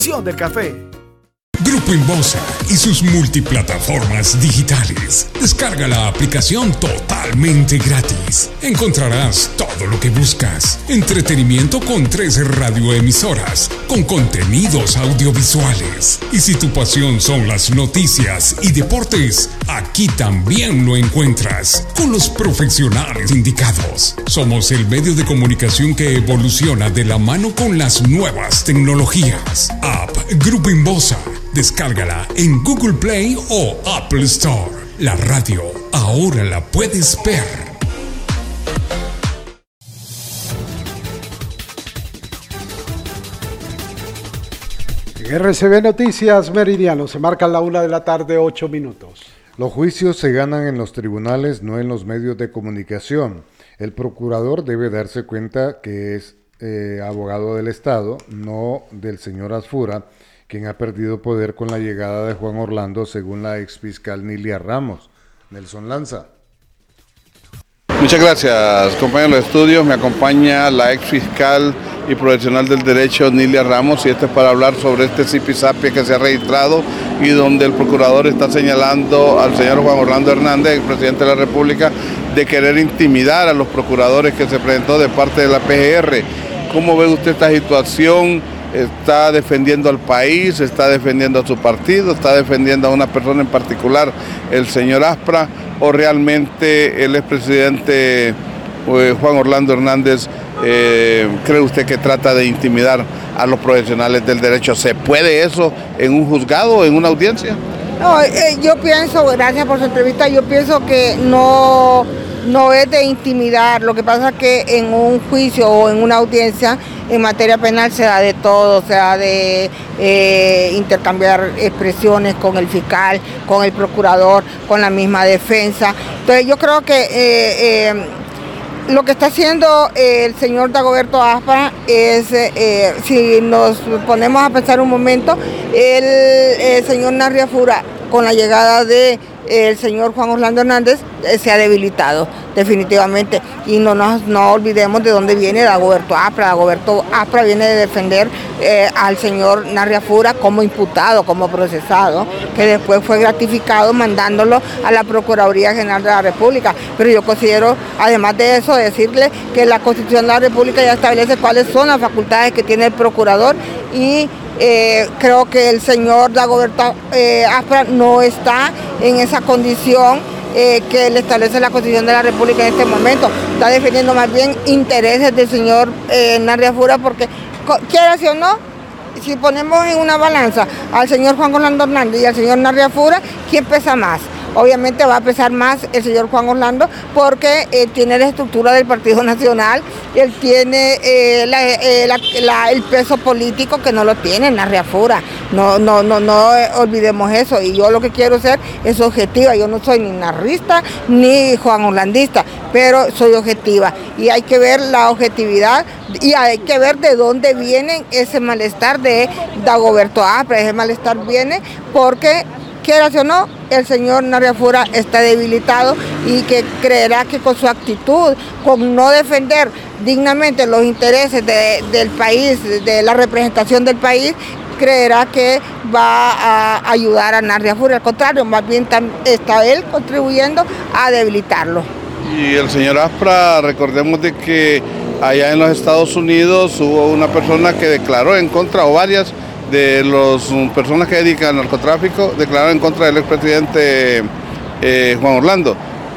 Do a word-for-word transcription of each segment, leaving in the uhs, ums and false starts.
del café. Grupo Inbosa y sus multiplataformas digitales. Descarga la aplicación totalmente gratis. Encontrarás todo lo que buscas. Entretenimiento con tres radioemisoras, con contenidos audiovisuales. Y si tu pasión son las noticias y deportes, aquí también lo encuentras, con los profesionales indicados. Somos el medio de comunicación que evoluciona de la mano con las nuevas tecnologías. App Grupo Inbosa. Descárgala en Google Play o Apple Store. La radio ahora la puedes ver. En R C B Noticias Meridiano se marcan la una de la tarde, ocho minutos. Los juicios se ganan en los tribunales, no en los medios de comunicación. El procurador debe darse cuenta que es eh, abogado del Estado, no del señor Asfura, quien ha perdido poder con la llegada de Juan Orlando, según la exfiscal Nilia Ramos. Nelson Lanza. Muchas gracias, compañeros de estudios. Me acompaña la exfiscal y profesional del derecho Nilia Ramos, y esto es para hablar sobre este zipizape que se ha registrado y donde el procurador está señalando al señor Juan Orlando Hernández, el presidente de la República, de querer intimidar a los procuradores que se presentó de parte de la P G R. ¿Cómo ve usted esta situación? ¿Está defendiendo al país, está defendiendo a su partido, está defendiendo a una persona en particular, el señor Aspra, o realmente el expresidente eh, Juan Orlando Hernández, eh, cree usted que trata de intimidar a los profesionales del derecho? ¿Se puede eso en un juzgado o en una audiencia? No, eh, yo pienso, gracias por su entrevista, yo pienso que no, no es de intimidar. Lo que pasa es que en un juicio o en una audiencia en materia penal se da de todo, se da de eh, intercambiar expresiones con el fiscal, con el procurador, con la misma defensa. Entonces yo creo que eh, eh, lo que está haciendo eh, el señor Dagoberto Aspra es, eh, si nos ponemos a pensar un momento, el, el señor Narria Fura, con la llegada de el señor Juan Orlando Hernández, eh, se ha debilitado definitivamente, y no nos no olvidemos de dónde viene Dagoberto Aspra. Dagoberto Aspra viene de defender eh, al señor Narria Fura como imputado, como procesado, que después fue gratificado mandándolo a la Procuraduría General de la República. Pero yo considero, además de eso, decirle que la Constitución de la República ya establece cuáles son las facultades que tiene el procurador, y Eh, creo que el señor Dagoberto eh, Aspra no está en esa condición eh, que le establece la Constitución de la República en este momento. Está defendiendo más bien intereses del señor eh, Narria Fura, porque quiera sí o no, si ponemos en una balanza al señor Juan Orlando Hernández y al señor Narria Fura, ¿quién pesa más? Obviamente va a pesar más el señor Juan Orlando, porque eh, tiene la estructura del Partido Nacional, él tiene eh, la, eh, la, la, el peso político que no lo tiene Narria Fura. No, no, no, no eh, olvidemos eso, y yo lo que quiero ser es objetiva. Yo no soy ni narrista ni Juan Orlandista, pero soy objetiva, y hay que ver la objetividad y hay que ver de dónde viene ese malestar de Dagoberto Aspra. Ese malestar viene porque, quieras o no, el señor Narria Fura está debilitado, y que creerá que con su actitud, con no defender dignamente los intereses de, del país, de la representación del país, creerá que va a ayudar a Narria Fura. Al contrario, más bien está él contribuyendo a debilitarlo. Y el señor Aspra, recordemos de que allá en los Estados Unidos hubo una persona que declaró en contra, o varias de las personas que dedican al narcotráfico, declararon en contra del expresidente eh, Juan Orlando.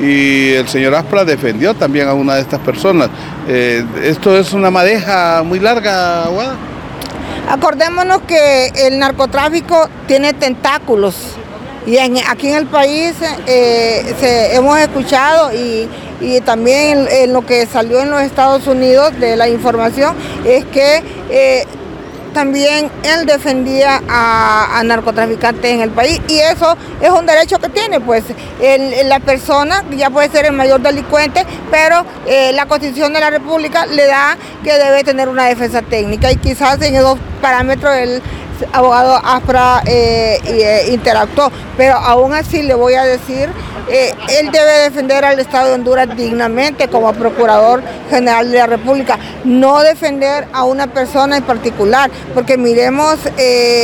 Y el señor Aspra defendió también a una de estas personas. Eh, ¿Esto es una madeja muy larga, Aguada? Acordémonos que el narcotráfico tiene tentáculos, y en, aquí en el país eh, se, hemos escuchado, y, y también en, en lo que salió en los Estados Unidos de la información, es que eh, también él defendía a, a narcotraficantes en el país, y eso es un derecho que tiene, pues el, la persona ya puede ser el mayor delincuente, pero eh, la Constitución de la República le da que debe tener una defensa técnica, y quizás en esos parámetros él abogado Aspra eh, eh, interactuó, pero aún así le voy a decir, eh, él debe defender al Estado de Honduras dignamente como Procurador General de la República, no defender a una persona en particular, porque miremos... Eh,